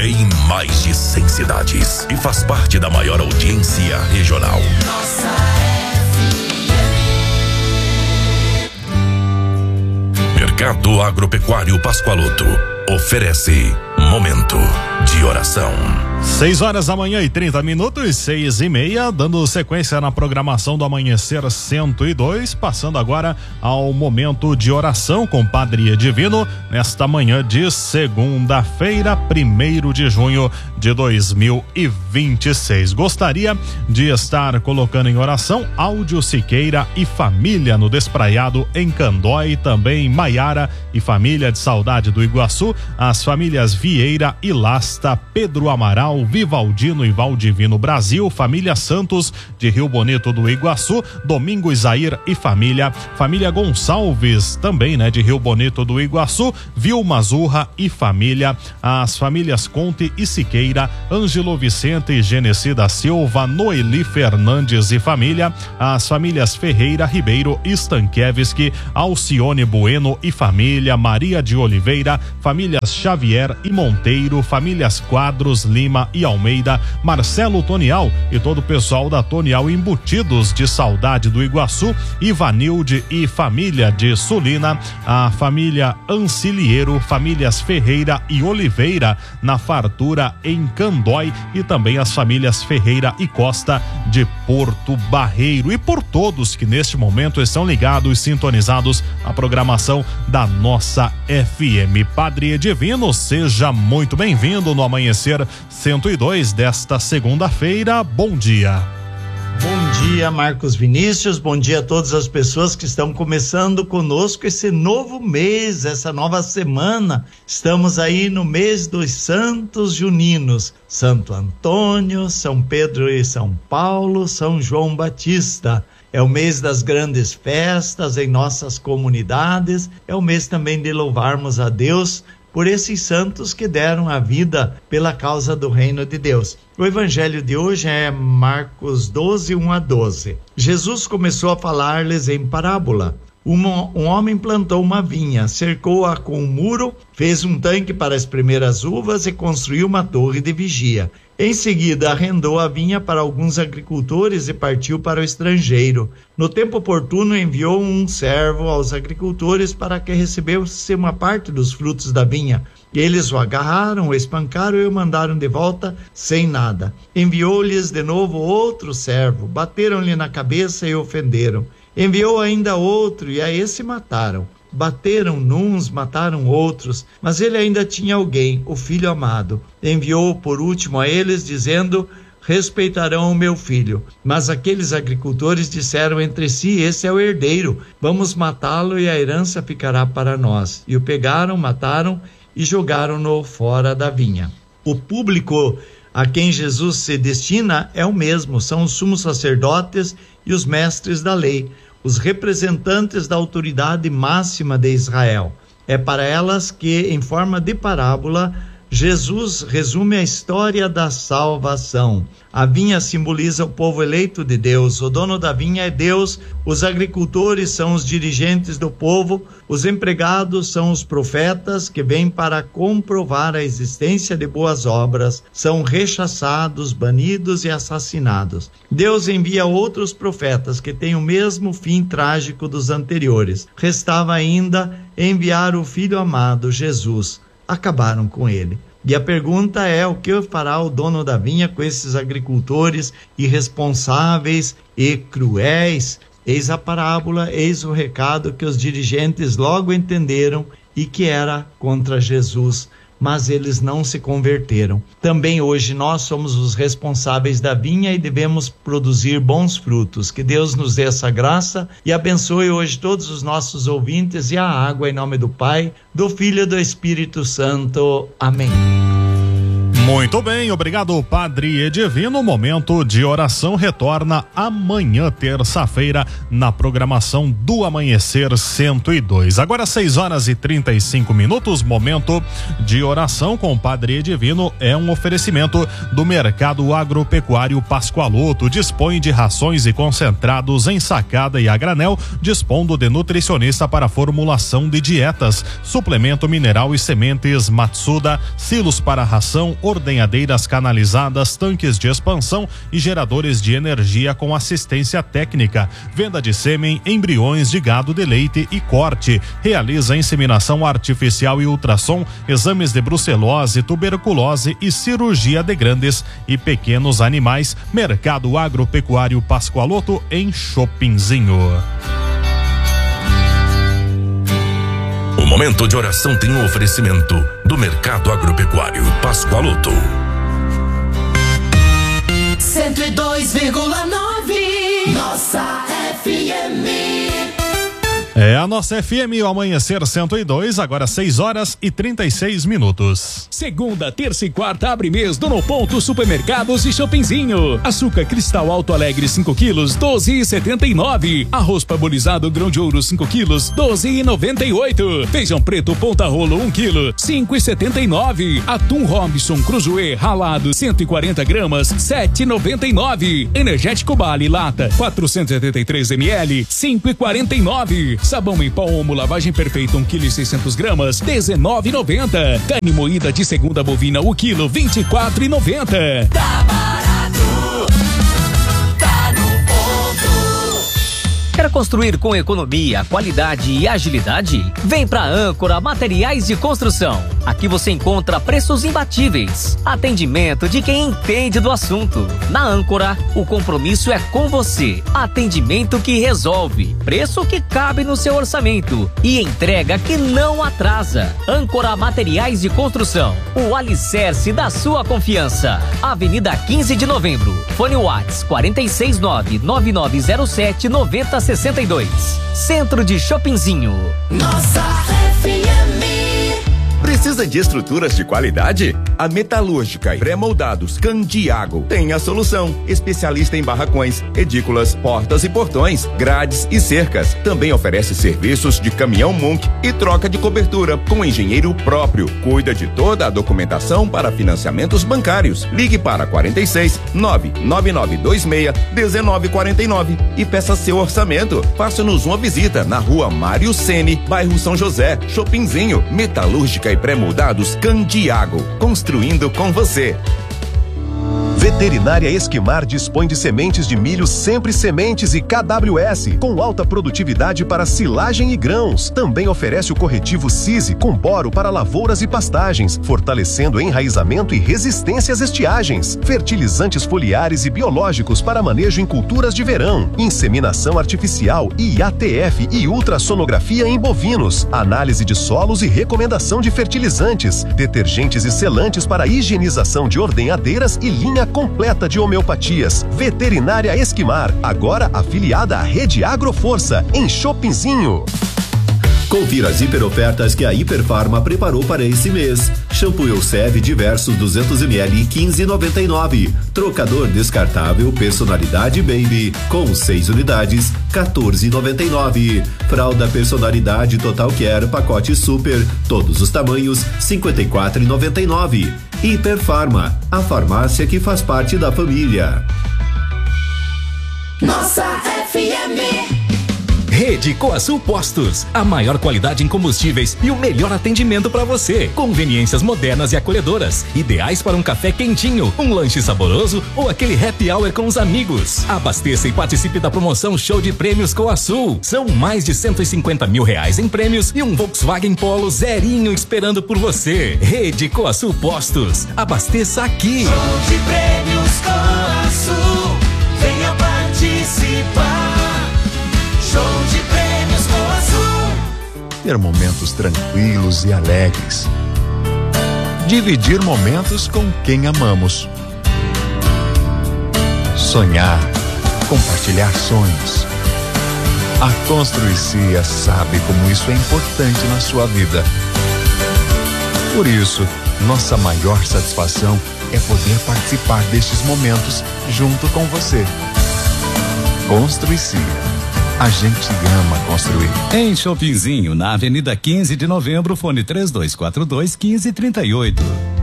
em mais de 100 cidades e faz parte da maior audiência regional. Nossa Mercado Agropecuário Pascoaloto oferece Momento de Oração. 6h30, 6h30, dando sequência na programação do Amanhecer 102, passando agora ao momento de oração com Padre Edivino, nesta manhã de segunda-feira, 1º de junho de 2026. Gostaria de estar colocando em oração Áudio Siqueira e família no Despraiado em Candói, também Maiara e família de Saudade do Iguaçu, as famílias Vieira e Lasta, Pedro Amaral, Vivaldino e Valdivino Brasil, família Santos de Rio Bonito do Iguaçu, Domingo Isair e família Gonçalves, também, de Rio Bonito do Iguaçu, Vilma Zurra e família, as famílias Conte e Siqueira, Ângelo Vicente e Genesi Silva, Noeli Fernandes e família, as famílias Ferreira, Ribeiro, Stankiewicz, Alcione Bueno e família, Maria de Oliveira, famílias Xavier e Monteiro, famílias Quadros, Lima e Almeida, Marcelo Tonial e todo o pessoal da Tonial Embutidos de Saudade do Iguaçu, Ivanilde e família de Sulina, a família Ancilieiro, famílias Ferreira e Oliveira na Fartura em Candói e também as famílias Ferreira e Costa de Porto Barreiro, e por todos que neste momento estão ligados e sintonizados à programação da nossa FM. Padre Edivino, seja muito bem-vindo no Amanhecer 102 desta segunda-feira. Bom dia. Bom dia, Marcos Vinícius, bom dia a todas as pessoas que estão começando conosco esse novo mês, essa nova semana. Estamos aí no mês dos santos juninos, Santo Antônio, São Pedro e São Paulo, São João Batista. É o mês das grandes festas em nossas comunidades, é o mês também de louvarmos a Deus por esses santos que deram a vida pela causa do reino de Deus. O evangelho de hoje é Marcos 12, 1-12. Jesus começou a falar-lhes em parábola. Um homem plantou uma vinha, cercou-a com um muro, fez um tanque para espremer as uvas e construiu uma torre de vigia. Em seguida, arrendou a vinha para alguns agricultores e partiu para o estrangeiro. No tempo oportuno, enviou um servo aos agricultores para que recebesse uma parte dos frutos da vinha. Eles o agarraram, o espancaram e o mandaram de volta sem nada. Enviou-lhes de novo outro servo, bateram-lhe na cabeça e o ofenderam. Enviou ainda outro e a esse mataram. Bateram nuns, mataram outros, mas ele ainda tinha alguém, o filho amado. Enviou por último a eles, dizendo: respeitarão o meu filho. Mas aqueles agricultores disseram entre si: esse é o herdeiro, vamos matá-lo e a herança ficará para nós. E o pegaram, mataram e jogaram-no fora da vinha. O público a quem Jesus se destina é o mesmo, são os sumos sacerdotes e os mestres da lei, os representantes da autoridade máxima de Israel. É para elas que, em forma de parábola, Jesus resume a história da salvação. A vinha simboliza o povo eleito de Deus, o dono da vinha é Deus, os agricultores são os dirigentes do povo, os empregados são os profetas que vêm para comprovar a existência de boas obras, são rechaçados, banidos e assassinados. Deus envia outros profetas que têm o mesmo fim trágico dos anteriores. Restava ainda enviar o Filho amado, Jesus. Acabaram com ele. E a pergunta é: o que fará o dono da vinha com esses agricultores irresponsáveis e cruéis? Eis a parábola, eis o recado que os dirigentes logo entenderam e que era contra Jesus, mas eles não se converteram. Também hoje nós somos os responsáveis da vinha e devemos produzir bons frutos. Que Deus nos dê essa graça e abençoe hoje todos os nossos ouvintes e a água, em nome do Pai, do Filho e do Espírito Santo. Amém. Muito bem, obrigado, Padre Edivino. O momento de oração retorna amanhã, terça-feira, na programação do Amanhecer 102. Agora 6h35, momento de oração com o Padre Edivino é um oferecimento do Mercado Agropecuário Pascoaloto. Dispõe de rações e concentrados em sacada e a granel, dispondo de nutricionista para formulação de dietas, suplemento mineral e sementes Matsuda, silos para ração, ordenhadeiras canalizadas, tanques de expansão e geradores de energia com assistência técnica. Venda de sêmen, embriões de gado de leite e corte. Realiza inseminação artificial e ultrassom, exames de brucelose, tuberculose e cirurgia de grandes e pequenos animais. Mercado Agropecuário Pascoaloto, em Chopinzinho. O momento de oração tem um oferecimento do Mercado Agropecuário Pascoaloto. 102,9 Nossa FM. É a Nossa FM, o Amanhecer 102, agora 6h36. Segunda, terça e quarta abre mês do No Ponto Supermercados e Chopinzinho. Açúcar cristal Alto Alegre 5 quilos, 12,79. Arroz parbolizado grão de ouro 5 quilos, 12,98. Feijão preto ponta rolo 1 quilo, 5,79. Atum Robinson Cruzoé ralado 140 gramas, 7,99. Energético Bali lata 473 ml, 5,49. Sabão em pó Omo lavagem perfeita 1 kg e 600 gramas, 19,90. Carne moída de segunda bovina o quilo, 24,90. Tá barato, tá no ponto. Quer construir com economia, qualidade e agilidade? Vem pra Âncora Materiais de Construção. Aqui você encontra preços imbatíveis, atendimento de quem entende do assunto. Na Âncora, o compromisso é com você. Atendimento que resolve, preço que cabe no seu orçamento e entrega que não atrasa. Âncora Materiais de Construção, o alicerce da sua confiança. Avenida 15 de Novembro. Fone Whats 469-9907-9062. Centro de Chopinzinho. Nossa FM. Precisa de estruturas de qualidade? A Metalúrgica e Pré-Moldados Candiago tem a solução. Especialista em barracões, edículas, portas e portões, grades e cercas. Também oferece serviços de caminhão Munk e troca de cobertura com engenheiro próprio. Cuida de toda a documentação para financiamentos bancários. Ligue para 46 99926 1949 e peça seu orçamento. Faça-nos uma visita na Rua Mário Cene, bairro São José, Chopinzinho. Metalúrgica e Pré-Moldados Candiago, construindo com você. Veterinária Esquimar dispõe de sementes de milho Sempre Sementes e KWS, com alta produtividade para silagem e grãos. Também oferece o corretivo CISE com boro para lavouras e pastagens, fortalecendo enraizamento e resistência às estiagens. Fertilizantes foliares e biológicos para manejo em culturas de verão. Inseminação artificial, IATF e ultrassonografia em bovinos. Análise de solos e recomendação de fertilizantes. Detergentes e selantes para higienização de ordenhadeiras e linha completa de homeopatias. Veterinária Esquimar, agora afiliada à Rede Agroforça, em Chopinzinho. Confira as hiperofertas que a Hiperfarma preparou para esse mês. Shampoo Elseve Diversos 200ml 15,99. Trocador descartável Personalidade Baby com 6 unidades 14,99. Fralda Personalidade Total Care pacote super, todos os tamanhos 54,99. Hiperfarma, a farmácia que faz parte da família. Nossa FM. Rede Coasul Postos, a maior qualidade em combustíveis e o melhor atendimento para você. Conveniências modernas e acolhedoras, ideais para um café quentinho, um lanche saboroso ou aquele happy hour com os amigos. Abasteça e participe da promoção Show de Prêmios Coasul. São mais de R$150 mil em prêmios e um Volkswagen Polo zerinho esperando por você. Rede Coasul Postos, abasteça aqui. Show de Prêmios Coasul, venha participar. Show de Prêmios Coasul. Ter momentos tranquilos e alegres. Dividir momentos com quem amamos. Sonhar, compartilhar sonhos. A Construicia sabe como isso é importante na sua vida. Por isso, nossa maior satisfação é poder participar destes momentos junto com você. Construicia. A gente ama construir. Em Chopinzinho, na Avenida 15 de Novembro, fone 3242-1538.